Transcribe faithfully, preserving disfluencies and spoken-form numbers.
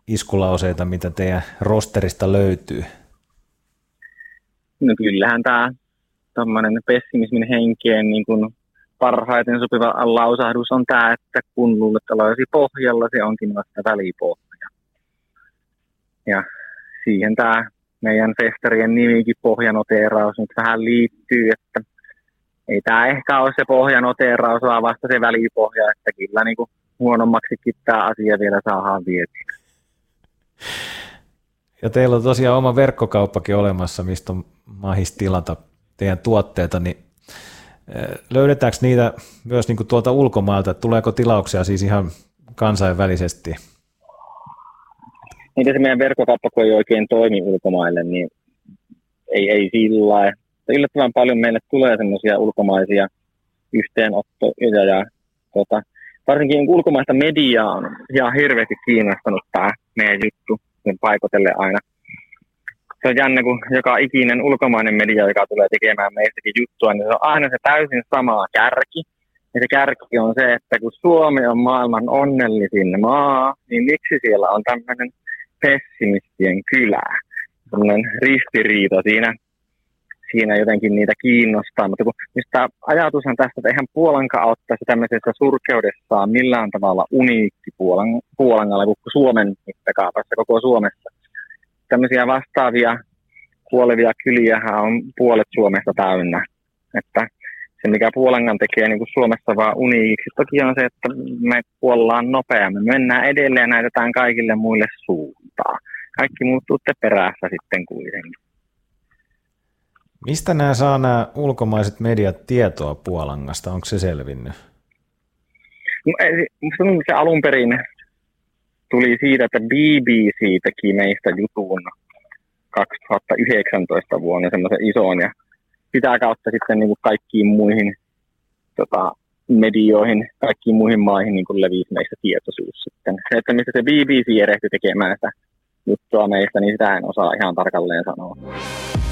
iskulauseita, mitä teidän rosterista löytyy? No kyllähän tämä tämmöinen pessimismin henkeen niin kuin parhaiten sopiva lausahdus on tämä, että kun luulet olevasi pohjalla, se onkin vasta välipohja. Ja siihen tämä meidän festarien nimikin pohjanoteeraus nyt vähän liittyy, että ei tämä ehkä ole se pohjanoteeraus, vaan vasta se välipohja, että kyllä niin kuin huonommaksikin tämä asia vielä saadaan vietyä. Ja teillä on tosiaan oma verkkokauppakin olemassa, mistä on mahis tilata teidän tuotteita, niin löydetäänkö niitä myös niin kuin tuolta ulkomailta? Tuleeko tilauksia siis ihan kansainvälisesti? Niitä se meidän verkkokauppa, kun ei oikein toimi ulkomaille, niin ei, ei sillä lailla. Yllättävän paljon meille tulee semmoisia ulkomaisia yhteenottoja ja tota, varsinkin ulkomaista mediaa on ihan hirveästi kiinnostanut tämä meidän juttu, sen paikotelle aina. Se on jännä, kun joka ikinen ulkomainen media, joka tulee tekemään meistäkin juttua, niin se on aina se täysin sama kärki. Ja se kärki on se, että kun Suomi on maailman onnellisin maa, niin miksi siellä on tämmöinen pessimistien kylä? Tämmöinen ristiriita siinä, siinä jotenkin niitä kiinnostaa. Mutta kun tämä ajatushan tästä, että eihän Puolanka ottaisi tämmöisessä surkeudessaan millään tavalla uniikki Puolan, Puolangalla kuin Suomen mittakaavassa, koko Suomessa. Tämmöisiä vastaavia kuolevia kyliähän on puolet Suomesta täynnä. Että se, mikä Puolangan tekee niin kuin Suomessa vaan uniikiksi, toki on se, että me kuollaan nopeammin. Me mennään edelleen ja näytetään kaikille muille suuntaan. Kaikki muuttuutte perässä sitten kuitenkin. Mistä nämä saa nämä ulkomaiset mediat tietoa Puolangasta? Onko se selvinnyt? No, minusta se alun perin tuli siitä, että B B C teki meistä jutun kaksituhattayhdeksäntoista vuonna semmoisen ison ja sitä kautta sitten niin kuin kaikkiin muihin tota, medioihin, kaikkiin muihin maihin niin kuin levisi meistä tietoisuus sitten. Se, että mistä se B B C erehtyi tekemään sitä juttua meistä, niin sitä en osaa ihan tarkalleen sanoa.